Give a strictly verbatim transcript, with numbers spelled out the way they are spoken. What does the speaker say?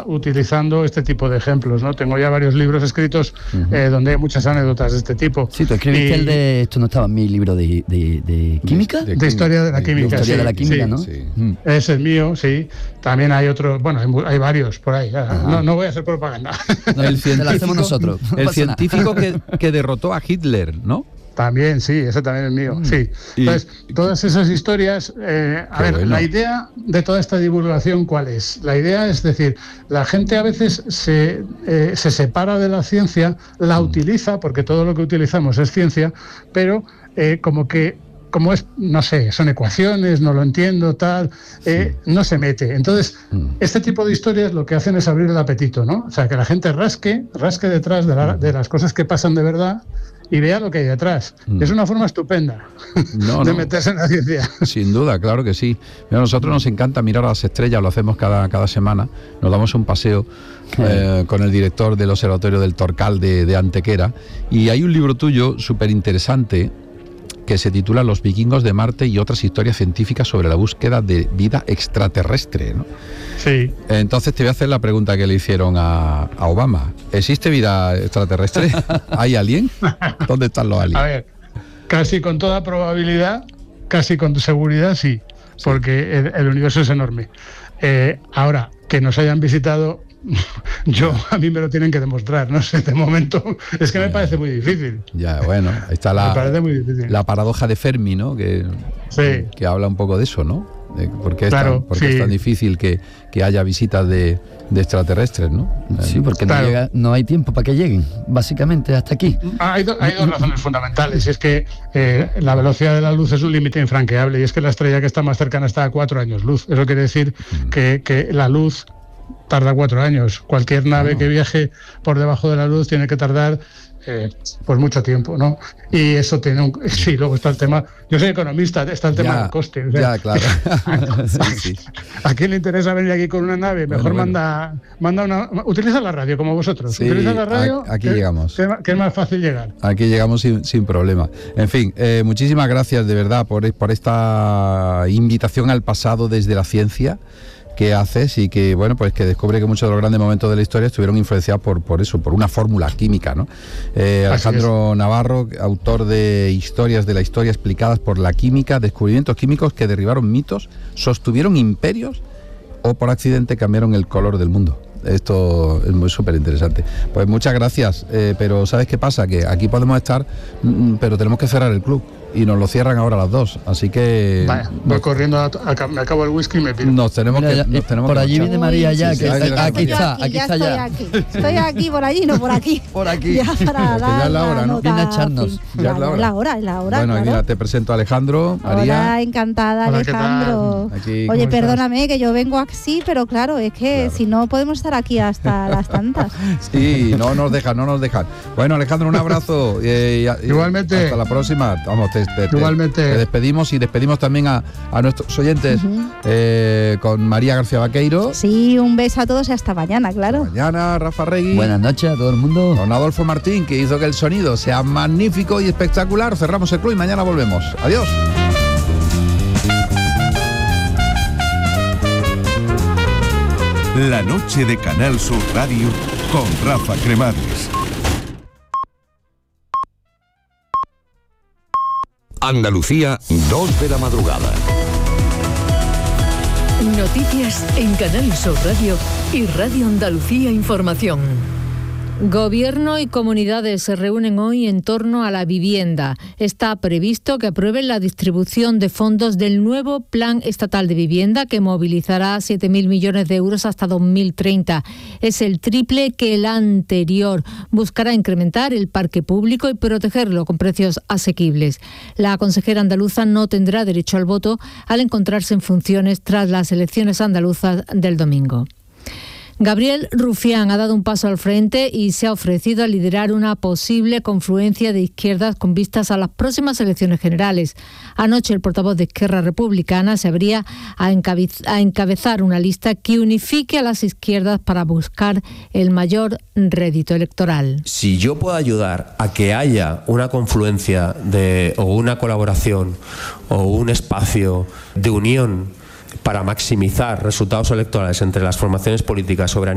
utilizando este tipo de ejemplos, ¿no? Tengo ya varios libros escritos uh-huh. eh, donde hay muchas anécdotas de este tipo. Sí, tú escribiste y, el de... Esto no estaba en mi libro de, de, de química. De, de, de historia de la química, de historia sí. de la química, sí, ¿no? Sí. Mm. Es el mío, sí. También hay otros, bueno, hay, hay varios por ahí. No, no voy a hacer propaganda. No, el científico, lo hacemos nosotros. No el científico que, que derrotó a Hitler, ¿no? También, sí, ese también es mío, mm. sí. Entonces, y, todas esas historias, eh, a ver, bueno. La idea de toda esta divulgación, ¿cuál es? La idea es decir, la gente a veces se, eh, se separa de la ciencia, la mm. utiliza, porque todo lo que utilizamos es ciencia, pero eh, como que, como es, no sé, son ecuaciones, no lo entiendo, tal, eh, sí. no se mete. Entonces, mm. este tipo de historias lo que hacen es abrir el apetito, ¿no? O sea, que la gente rasque, rasque detrás de, la, de las cosas que pasan de verdad, y vea lo que hay detrás. Mm. Es una forma estupenda no, de no. meterse en la ciencia. Sin duda, claro que sí. A nosotros nos encanta mirar a las estrellas, lo hacemos cada, cada semana, nos damos un paseo eh, con el director del Observatorio del Torcal de, de Antequera, y hay un libro tuyo súper interesante que se titula Los vikingos de Marte y otras historias científicas sobre la búsqueda de vida extraterrestre, ¿no? Sí. Entonces te voy a hacer la pregunta que le hicieron a, a Obama. ¿Existe vida extraterrestre? ¿Hay alien? ¿Dónde están los aliens? A ver, casi con toda probabilidad, casi con seguridad sí, sí. porque el, el universo es enorme. Eh, ahora, que nos hayan visitado... Yo, a mí me lo tienen que demostrar, no sé, de momento es que me parece muy difícil. Ya, bueno, ahí está la, me parece muy difícil. La paradoja de Fermi, ¿no? Que, sí. que habla un poco de eso, ¿no? De por qué es, claro, tan, por qué sí. es tan difícil que, que haya visitas de, de extraterrestres, ¿no? Sí, porque claro. no, llega, no hay tiempo para que lleguen, básicamente, hasta aquí. Ah, hay, do, hay dos razones fundamentales, y es que eh, la velocidad de la luz es un límite infranqueable, y es que la estrella que está más cercana está a cuatro años luz. Eso quiere decir mm. que, que la luz tarda cuatro años. Cualquier nave bueno. que viaje por debajo de la luz tiene que tardar eh, pues mucho tiempo, ¿no? Y eso tiene un... Sí, luego está el tema... Yo soy economista, está el tema ya, del coste. O sea, ya, claro. sí, sí. ¿A quién le interesa venir aquí con una nave? Mejor bueno, manda bueno. manda una... Utiliza la radio, como vosotros. Sí, Utiliza la radio, aquí que, llegamos. Que, que es más fácil llegar. Aquí llegamos sin, sin problema. En fin, eh, muchísimas gracias de verdad por, por esta invitación al pasado desde la ciencia que haces y que, bueno, pues que descubre que muchos de los grandes momentos de la historia estuvieron influenciados por, por eso, por una fórmula química, ¿no? Eh, Alejandro Navarro, autor de Historias de la Historia explicadas por la química, descubrimientos químicos que derribaron mitos, sostuvieron imperios o por accidente cambiaron el color del mundo. Esto es muy súper interesante. Pues muchas gracias, eh, pero ¿sabes qué pasa? Que aquí podemos estar, mm, pero tenemos que cerrar el club y nos lo cierran ahora a las dos, así que... Vaya, voy nos, corriendo, a, a, me acabo el whisky y me pido. Nos tenemos Mira, que... ya, nos tenemos por que allí marchar. viene María ya, sí, que sí, sí, sí, aquí yo está, aquí, aquí ya está estoy ya. Aquí. Estoy aquí, por allí, no por aquí. Por aquí. Ya para dar ya es la hora, ¿no? Viene a echarnos. Sí, Ya es la hora. Es la hora, es la hora. Bueno, claro. mira, te presento a Alejandro, María. Hola, encantada, Hola, Alejandro. Aquí, Oye, ¿cómo perdóname estás? Que yo vengo así, pero claro, es que Claro. si no podemos estar aquí hasta las tantas. Sí, no nos dejan, no nos dejan. Bueno, Alejandro, un abrazo. Eh, y, Igualmente. Hasta la próxima. Vamos, te, te, te, Igualmente. te despedimos y despedimos también a, a nuestros oyentes uh-huh. eh, con María García Vaqueiro. Sí, un beso a todos y hasta mañana, claro. Hasta mañana, Rafa Regui. Buenas noches a todo el mundo. Don Adolfo Martín, que hizo que el sonido sea magnífico y espectacular. Cerramos el club y mañana volvemos. Adiós. La noche de Canal Sur Radio con Rafa Cremades. Andalucía, dos de la madrugada. Noticias en Canal Sur Radio y Radio Andalucía Información. Gobierno y comunidades se reúnen hoy en torno a la vivienda. Está previsto que aprueben la distribución de fondos del nuevo Plan Estatal de Vivienda, que movilizará siete mil millones de euros hasta dos mil treinta. Es el triple que el anterior. Buscará incrementar el parque público y protegerlo con precios asequibles. La consejera andaluza no tendrá derecho al voto al encontrarse en funciones tras las elecciones andaluzas del domingo. Gabriel Rufián ha dado un paso al frente y se ha ofrecido a liderar una posible confluencia de izquierdas con vistas a las próximas elecciones generales. Anoche el portavoz de Esquerra Republicana se abría a, encabez- a encabezar una lista que unifique a las izquierdas para buscar el mayor rédito electoral. Si yo puedo ayudar a que haya una confluencia de, o una colaboración o un espacio de unión para maximizar resultados electorales entre las formaciones políticas soberanistas